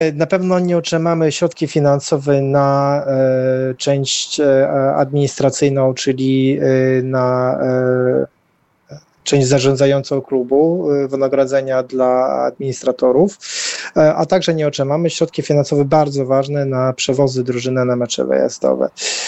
Na pewno nie otrzymamy środki finansowe na część administracyjną, czyli na część zarządzającą klubu, wynagrodzenia dla administratorów, a także nie otrzymamy środki finansowe bardzo ważne na przewozy drużyny na mecze wyjazdowe.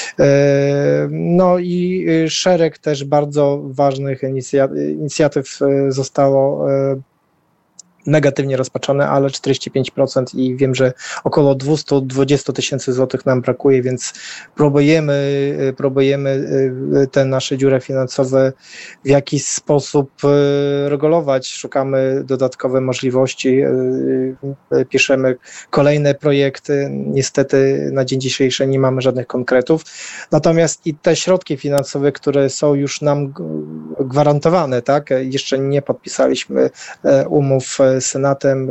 No i szereg też bardzo ważnych inicjatyw zostało negatywnie rozpatrzone, ale 45% i wiem, że około 220 000 złotych nam brakuje, więc próbujemy te nasze dziury finansowe w jakiś sposób regulować, szukamy dodatkowe możliwości, piszemy kolejne projekty, niestety na dzień dzisiejszy nie mamy żadnych konkretów, natomiast i te środki finansowe, które są już nam gwarantowane, tak, jeszcze nie podpisaliśmy umów z Senatem.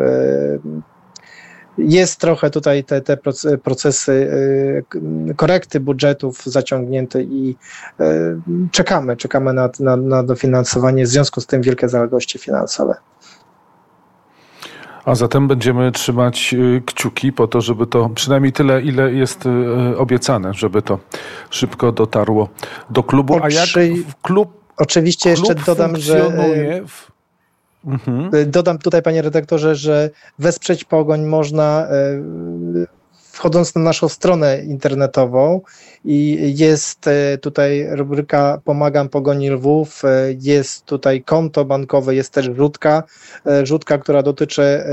Jest trochę tutaj te procesy korekty budżetów zaciągnięte i czekamy na dofinansowanie, w związku z tym wielkie zaległości finansowe. A zatem będziemy trzymać kciuki po to, żeby to przynajmniej tyle, ile jest obiecane, żeby to szybko dotarło do klubu. A jak klub oczywiście jeszcze dodam, że dodam tutaj, panie redaktorze, że wesprzeć Pogoń można wchodząc na naszą stronę internetową i jest tutaj rubryka Pomagam Pogoni Lwów, jest tutaj konto bankowe, jest też rzutka, która dotyczy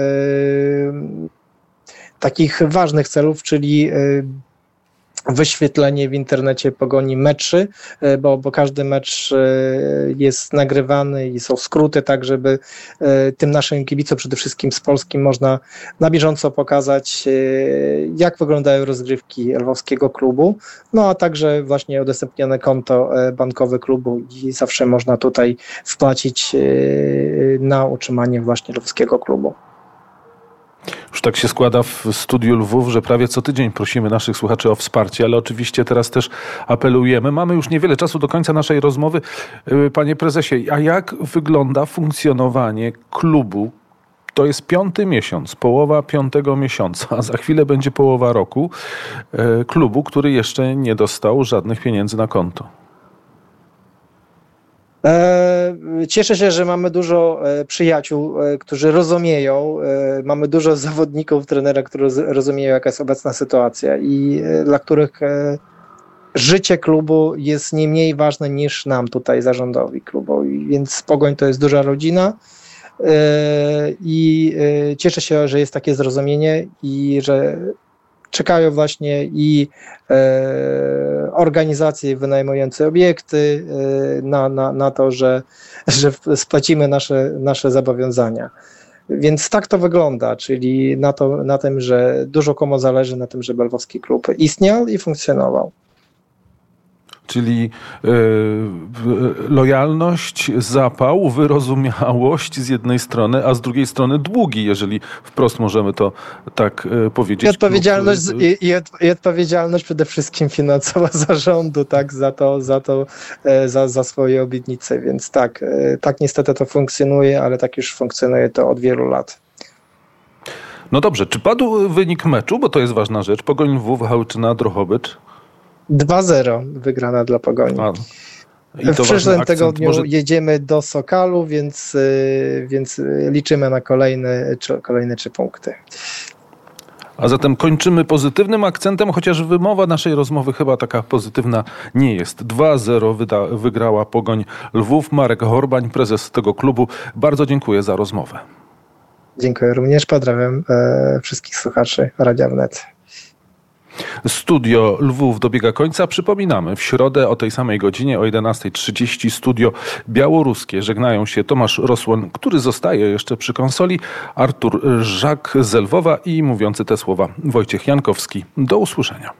takich ważnych celów, czyli wyświetlenie w internecie Pogoni meczy, bo każdy mecz jest nagrywany i są skróty, tak żeby tym naszym kibicom, przede wszystkim z Polski, można na bieżąco pokazać, jak wyglądają rozgrywki lwowskiego klubu, no a także właśnie udostępnione konto bankowe klubu i zawsze można tutaj wpłacić na utrzymanie właśnie lwowskiego klubu. Już tak się składa w Studiu Lwów, że prawie co tydzień prosimy naszych słuchaczy o wsparcie, ale oczywiście teraz też apelujemy. Mamy już niewiele czasu do końca naszej rozmowy. Panie prezesie, a jak wygląda funkcjonowanie klubu? To jest 5. miesiąc, połowa 5. miesiąca, a za chwilę będzie połowa roku klubu, który jeszcze nie dostał żadnych pieniędzy na konto. Cieszę się, że mamy dużo przyjaciół, którzy rozumieją, mamy dużo zawodników, trenera, którzy rozumieją, jaka jest obecna sytuacja i dla których życie klubu jest nie mniej ważne niż nam tutaj, zarządowi klubu, więc Pogoń to jest duża rodzina i cieszę się, że jest takie zrozumienie i że czekają właśnie i organizacje wynajmujące obiekty na to, że spłacimy nasze zobowiązania. Więc tak to wygląda, czyli na tym, że dużo komu zależy na tym, żeby lwowski klub istniał i funkcjonował. Czyli lojalność, zapał, wyrozumiałość z jednej strony, a z drugiej strony długi, jeżeli wprost możemy to tak powiedzieć. I odpowiedzialność przede wszystkim finansowa zarządu, tak, za swoje obietnice, więc tak niestety to funkcjonuje, ale tak już funkcjonuje to od wielu lat. No dobrze, czy padł wynik meczu, bo to jest ważna rzecz, Pogoń Lwów, Hałczyna, Drohobycz? 2-0 wygrana dla Pogoni. W przyszłym tygodniu jedziemy do Sokalu, więc liczymy na kolejne 3 punkty. A zatem kończymy pozytywnym akcentem, chociaż wymowa naszej rozmowy chyba taka pozytywna nie jest. 2-0 wygrała Pogoń Lwów. Marek Horbań, prezes tego klubu. Bardzo dziękuję za rozmowę. Dziękuję również. Pozdrawiam wszystkich słuchaczy Radia Wnet. Studio Lwów dobiega końca. Przypominamy, w środę o tej samej godzinie o 11:30 studio białoruskie. Żegnają się Tomasz Rosłoń, który zostaje jeszcze przy konsoli, Artur Żak z Lwowa i mówiący te słowa Wojciech Jankowski. Do usłyszenia.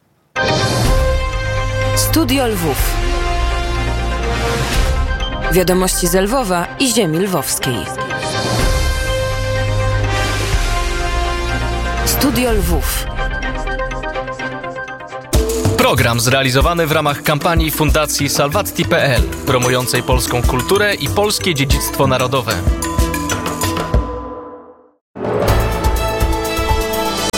Studio Lwów. Wiadomości z Lwowa i ziemi lwowskiej. Studio Lwów. Program zrealizowany w ramach kampanii Fundacji Salvatti.pl, promującej polską kulturę i polskie dziedzictwo narodowe.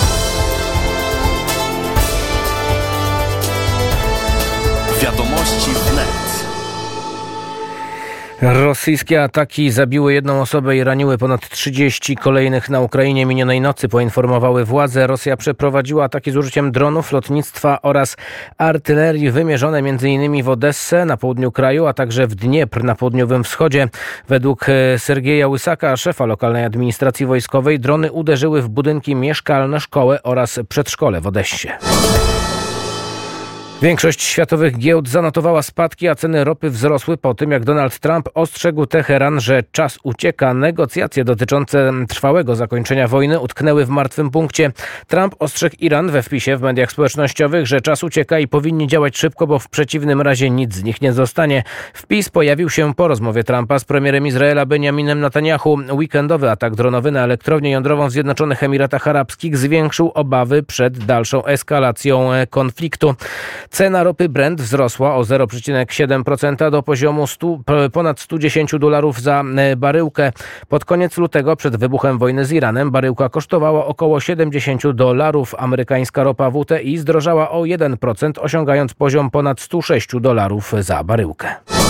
Rosyjskie ataki zabiły 1 osobę i raniły ponad 30 kolejnych na Ukrainie minionej nocy, poinformowały władze. Rosja przeprowadziła ataki z użyciem dronów, lotnictwa oraz artylerii wymierzone m.in. w Odessę na południu kraju, a także w Dniepr na południowym wschodzie. Według Sergieja Łysaka, szefa lokalnej administracji wojskowej, drony uderzyły w budynki mieszkalne, szkołę oraz przedszkole w Odessie. Większość światowych giełd zanotowała spadki, a ceny ropy wzrosły po tym, jak Donald Trump ostrzegł Teheran, że czas ucieka. Negocjacje dotyczące trwałego zakończenia wojny utknęły w martwym punkcie. Trump ostrzegł Iran we wpisie w mediach społecznościowych, że czas ucieka i powinni działać szybko, bo w przeciwnym razie nic z nich nie zostanie. Wpis pojawił się po rozmowie Trumpa z premierem Izraela Benjaminem Netanyahu. Weekendowy atak dronowy na elektrownię jądrową w Zjednoczonych Emiratach Arabskich zwiększył obawy przed dalszą eskalacją konfliktu. Cena ropy Brent wzrosła o 0,7% do poziomu ponad $110 za baryłkę. Pod koniec lutego, przed wybuchem wojny z Iranem, baryłka kosztowała około $70. Amerykańska ropa WTI zdrożała o 1%, osiągając poziom ponad $106 za baryłkę.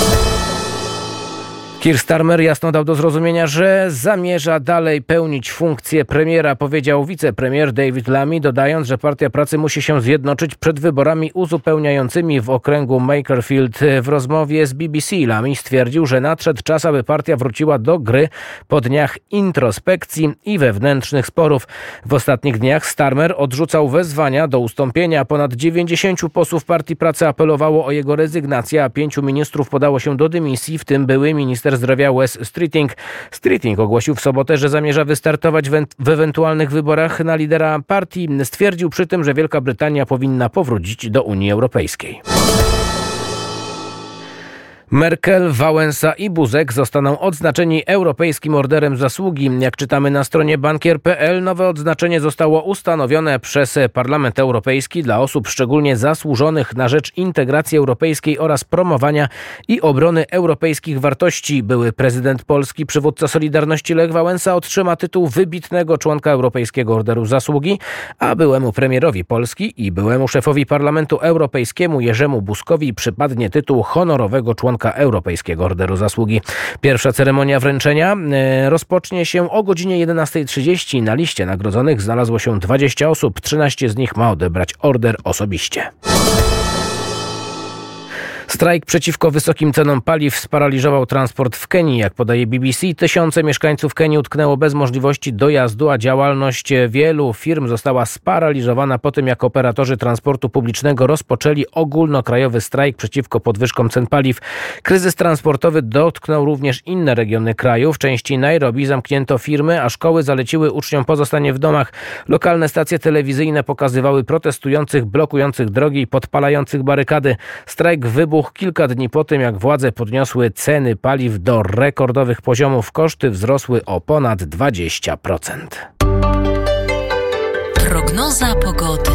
Keir Starmer jasno dał do zrozumienia, że zamierza dalej pełnić funkcję premiera, powiedział wicepremier David Lammy, dodając, że Partia Pracy musi się zjednoczyć przed wyborami uzupełniającymi w okręgu Makerfield. W rozmowie z BBC Lammy stwierdził, że nadszedł czas, aby partia wróciła do gry po dniach introspekcji i wewnętrznych sporów. W ostatnich dniach Starmer odrzucał wezwania do ustąpienia. Ponad 90 posłów Partii Pracy apelowało o jego rezygnację, a 5 ministrów podało się do dymisji, w tym były minister zdrowia Wes Streeting. Streeting ogłosił w sobotę, że zamierza wystartować w ewentualnych wyborach na lidera partii. Stwierdził przy tym, że Wielka Brytania powinna powrócić do Unii Europejskiej. Merkel, Wałęsa i Buzek zostaną odznaczeni Europejskim Orderem Zasługi. Jak czytamy na stronie bankier.pl, nowe odznaczenie zostało ustanowione przez Parlament Europejski dla osób szczególnie zasłużonych na rzecz integracji europejskiej oraz promowania i obrony europejskich wartości. Były prezydent Polski, przywódca Solidarności Lech Wałęsa otrzyma tytuł wybitnego członka Europejskiego Orderu Zasługi, a byłemu premierowi Polski i byłemu szefowi Parlamentu Europejskiemu Jerzemu Buzkowi przypadnie tytuł honorowego członka Europejskiego Orderu Zasługi. Pierwsza ceremonia wręczenia rozpocznie się o godzinie 11:30. Na liście nagrodzonych znalazło się 20 osób. 13 z nich ma odebrać order osobiście. Strajk przeciwko wysokim cenom paliw sparaliżował transport w Kenii. Jak podaje BBC, tysiące mieszkańców Kenii utknęło bez możliwości dojazdu, a działalność wielu firm została sparaliżowana po tym, jak operatorzy transportu publicznego rozpoczęli ogólnokrajowy strajk przeciwko podwyżkom cen paliw. Kryzys transportowy dotknął również inne regiony kraju. W części Nairobi zamknięto firmy, a szkoły zaleciły uczniom pozostanie w domach. Lokalne stacje telewizyjne pokazywały protestujących, blokujących drogi i podpalających barykady. Strajk wybuchł kilka dni po tym, jak władze podniosły ceny paliw do rekordowych poziomów. Koszty wzrosły o ponad 20%. Prognoza pogody.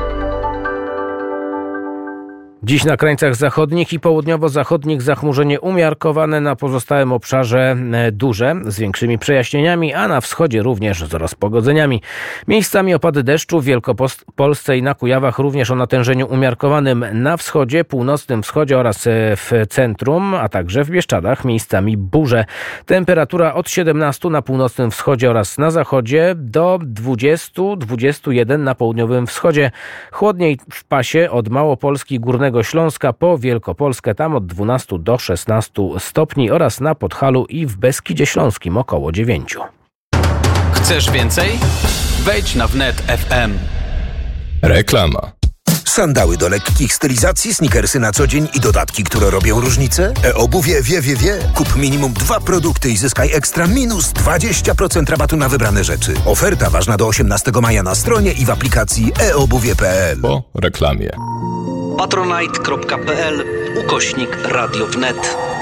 Dziś na krańcach zachodnich i południowo-zachodnich zachmurzenie umiarkowane, na pozostałym obszarze duże, z większymi przejaśnieniami, a na wschodzie również z rozpogodzeniami. Miejscami opady deszczu w Wielkopolsce i na Kujawach również o natężeniu umiarkowanym. Na wschodzie, północnym wschodzie oraz w centrum, a także w Bieszczadach miejscami burze. Temperatura od 17 na północnym wschodzie oraz na zachodzie do 20-21 na południowym wschodzie. Chłodniej w pasie od Małopolski, Górnego Śląska po Wielkopolskę, tam od 12 do 16 stopni oraz na Podhalu i w Beskidzie Śląskim około 9. Chcesz więcej? Wejdź na wnet FM. Reklama. Sandały do lekkich stylizacji, sneakersy na co dzień i dodatki, które robią różnicę? E-obuwie wie. Kup minimum 2 produkty i zyskaj ekstra minus 20% rabatu na wybrane rzeczy. Oferta ważna do 18 maja na stronie i w aplikacji eobuwie.pl. Po reklamie. patronite.pl/Radio Wnet.